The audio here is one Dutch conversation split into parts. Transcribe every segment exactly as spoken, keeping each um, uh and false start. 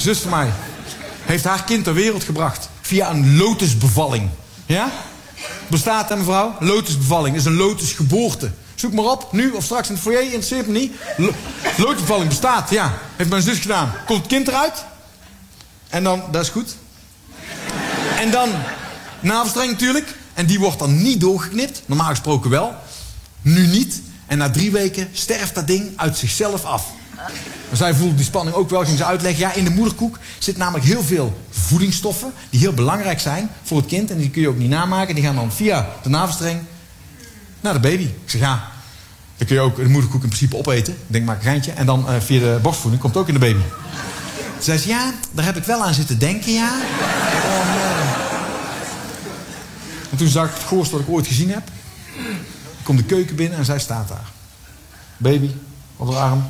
zus van mij, heeft haar kind ter wereld gebracht. Via een lotusbevalling. Ja? Bestaat hè mevrouw? Lotusbevalling is een lotusgeboorte. Zoek maar op, nu of straks in het foyer, interesseert me niet. Lo- lotusbevalling bestaat, ja. Heeft mijn zus gedaan. Komt het kind eruit? En dan, dat is goed. En dan, navelstreng natuurlijk. En die wordt dan niet doorgeknipt. Normaal gesproken wel. Nu niet. En na drie weken sterft dat ding uit zichzelf af. Maar zij voelde die spanning ook wel, ging ze uitleggen. Ja, in de moederkoek zit namelijk heel veel voedingsstoffen die heel belangrijk zijn voor het kind. En die kun je ook niet namaken. Die gaan dan via de navelstreng naar de baby. Ik zeg, ja, dan kun je ook de moederkoek in principe opeten. Ik denk, maak een geintje. En dan uh, via de borstvoeding komt het ook in de baby. Toen zei ze, ja, daar heb ik wel aan zitten denken, ja. En, uh... en toen zag ik het goorst wat ik ooit gezien heb. Ik kom de keuken binnen en zij staat daar. Baby, op haar arm.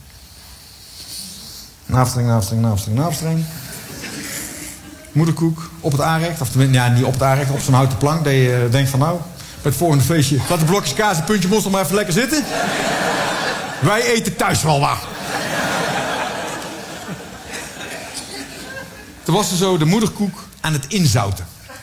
Navelstreng, navelstreng, navelstreng, navelstreng. Moederkoek op het aanrecht. Of tenminste, ja, niet op het aanrecht, op zo'n houten plank. Dat je uh, denkt van nou, bij het volgende feestje, laat de blokjes kaas en puntje mosterd maar even lekker zitten. Wij eten thuis wel wat. Toen was ze zo de moederkoek aan het inzouten.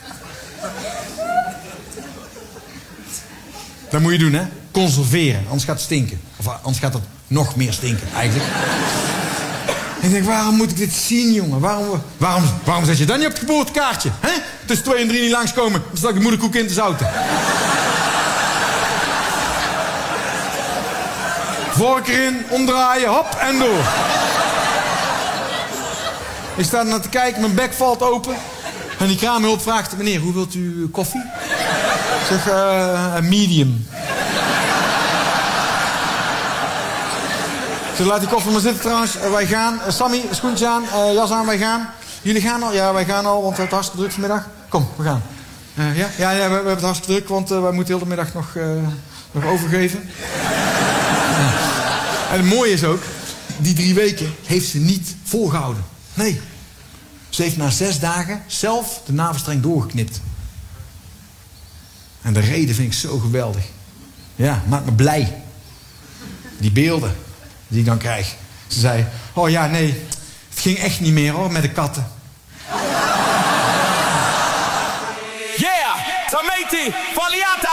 Dat moet je doen, hè? Conserveren, anders gaat het stinken. Of anders gaat het nog meer stinken, eigenlijk. En ik denk, waarom moet ik dit zien, jongen? Waarom, waarom, waarom zet je dan niet op het geboortekaartje? Hè? Tussen twee en drie niet langskomen, dan stak ik de moederkoek in te zouten. Vork erin, omdraaien, hop, en door. Ik sta er naar te kijken, mijn bek valt open. En die kraamhulp vraagt, meneer, hoe wilt u koffie? Ik zeg, uh, een medium. Ik zeg, laat die koffie maar zitten trouwens. Uh, wij gaan. Uh, Sammy, schoentjes aan, uh, jas aan, wij gaan. Jullie gaan al? Ja, wij gaan al, want we hebben het hartstikke druk vanmiddag. Kom, we gaan. Uh, ja, ja, ja we, we hebben het hartstikke druk, want uh, wij moeten heel de middag nog, uh, nog overgeven. Ja. En het mooie is ook, die drie weken heeft ze niet volgehouden. Nee. Ze heeft na zes dagen zelf de navelstreng doorgeknipt. En de reden vind ik zo geweldig. Ja, maakt me blij. Die beelden die ik dan krijg. Ze zei, oh ja, nee, het ging echt niet meer hoor, met de katten. Yeah, Sameti, Valiate.